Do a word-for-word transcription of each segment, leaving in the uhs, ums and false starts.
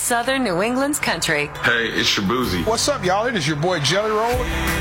Southern New England's country. Hey, it's Shabuzi. What's up, y'all? It is your boy Jelly Roll.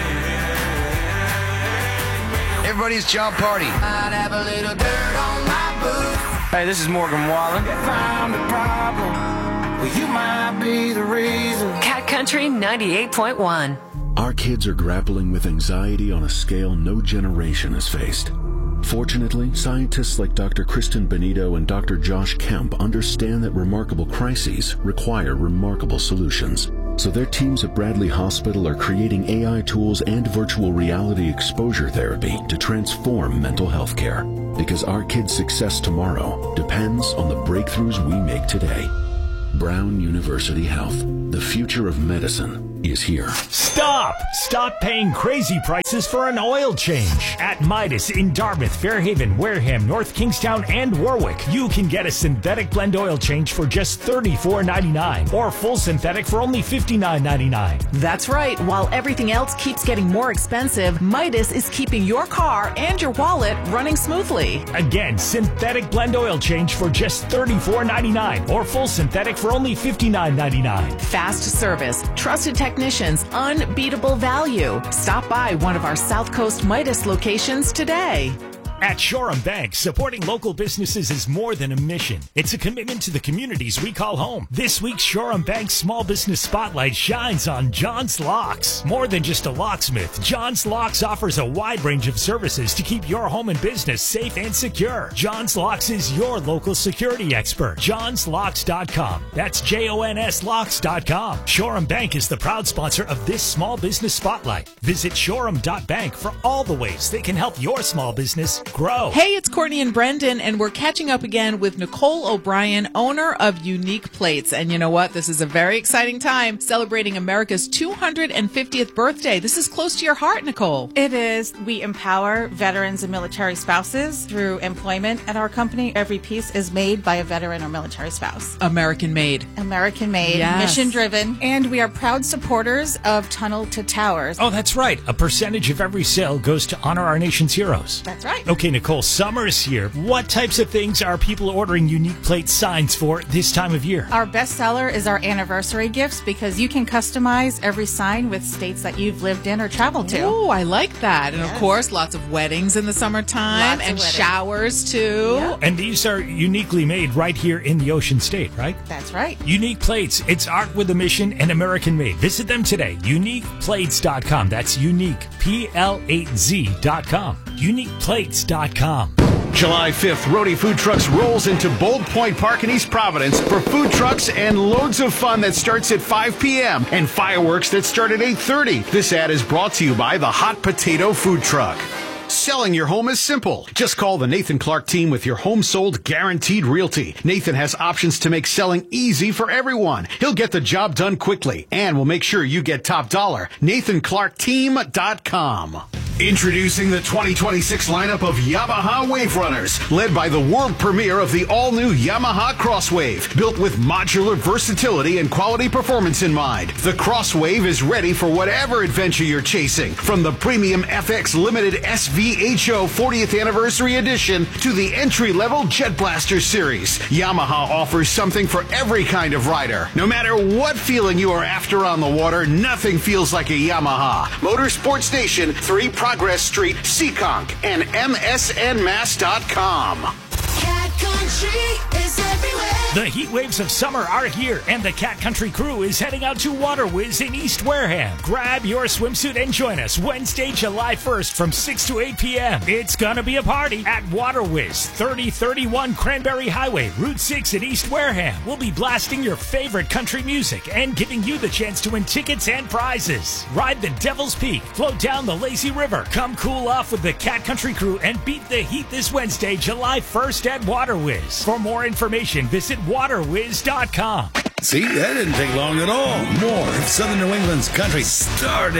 Everybody, it's John Party. I'd have a little dirt on my boots. Hey, this is Morgan Wallen. Found a problem. Well, you might be the reason. Cat Country ninety-eight point one. Our kids are grappling with anxiety on a scale no generation has faced. Fortunately, scientists like Doctor Kristen Benito and Doctor Josh Kemp understand that remarkable crises require remarkable solutions. So their teams at Bradley Hospital are creating A I tools and virtual reality exposure therapy to transform mental health care. Because our kids' success tomorrow depends on the breakthroughs we make today. Brown University Health. The future of medicine is here. Stop! Stop paying crazy prices for an oil change. At Midas in Dartmouth, Fairhaven, Wareham, North Kingstown, and Warwick, you can get a synthetic blend oil change for just thirty-four ninety-nine or full synthetic for only fifty-nine ninety-nine. That's right. While everything else keeps getting more expensive, Midas is keeping your car and your wallet running smoothly. Again, synthetic blend oil change for just thirty-four ninety-nine or full synthetic for only fifty-nine ninety-nine. Fast service, trusted technicians, unbeatable value. Stop by one of our South Coast Midas locations today. At Shoreham Bank, supporting local businesses is more than a mission. It's a commitment to the communities we call home. This week's Shoreham Bank Small Business Spotlight shines on John's Locks. More than just a locksmith, John's Locks offers a wide range of services to keep your home and business safe and secure. John's Locks is your local security expert. johns locks dot com. That's J O N S locks dot com. Shoreham Bank is the proud sponsor of this Small Business Spotlight. Visit shoreham dot bank for all the ways they can help your small business grow. Hey, it's Courtney and Brendan, and we're catching up again with Nicole O'Brien, owner of Unique Plates. And you know what? This is a very exciting time, celebrating America's two hundred fiftieth birthday. This is close to your heart, Nicole. It is. We empower veterans and military spouses through employment at our company. Every piece is made by a veteran or military spouse. American made. American made, Yes. mission driven, and we are proud supporters of Tunnel to Towers. Oh, that's right. A percentage of every sale goes to honor our nation's heroes. That's right. Okay, Nicole, summer's here. What types of things are people ordering Unique Plate signs for this time of year? Our best seller is our anniversary gifts because you can customize every sign with states that you've lived in or traveled to. Oh, I like that. And Yes. of course, lots of weddings in the summertime Lots of and weddings. showers too. Yeah. And these are uniquely made right here in the Ocean State, right? That's right. Unique Plates. It's art with a mission and American made. Visit them today. unique plates dot com. That's unique, P L eight Z dot com. unique plates dot com. July fifth, Roadie Food Trucks rolls into Bold Point Park in East Providence for food trucks and loads of fun that starts at five p.m. and fireworks that start at eight thirty. This ad is brought to you by the Hot Potato Food Truck. Selling your home is simple. Just call the Nathan Clark team with your home sold guaranteed realty. Nathan has options to make selling easy for everyone. He'll get the job done quickly and will make sure you get top dollar. nathan clark team dot com. Introducing the twenty twenty-six lineup of Yamaha Wave Runners, led by the world premiere of the all-new Yamaha Crosswave, built with modular versatility and quality performance in mind. The Crosswave is ready for whatever adventure you're chasing, from the premium F X Limited S V H O fortieth Anniversary Edition to the entry-level Jet Blaster Series. Yamaha offers something for every kind of rider. No matter what feeling you are after on the water, nothing feels like a Yamaha. Motorsports Nation, three Progress Street, Seekonk, and M S N mass dot com. Cat Country is everywhere. The heat waves of summer are here, and the Cat Country crew is heading out to Water Whiz in East Wareham. Grab your swimsuit and join us Wednesday, July first from six to eight p.m. It's gonna be a party at Water Whiz, thirty thirty-one Cranberry Highway, Route six in East Wareham. We'll be blasting your favorite country music and giving you the chance to win tickets and prizes. Ride the Devil's Peak, float down the Lazy River, come cool off with the Cat Country crew, and beat the heat this Wednesday, July first at Water Whiz. For more information, visit water whiz dot com. See, that didn't take long at all. More of Southern New England's country started.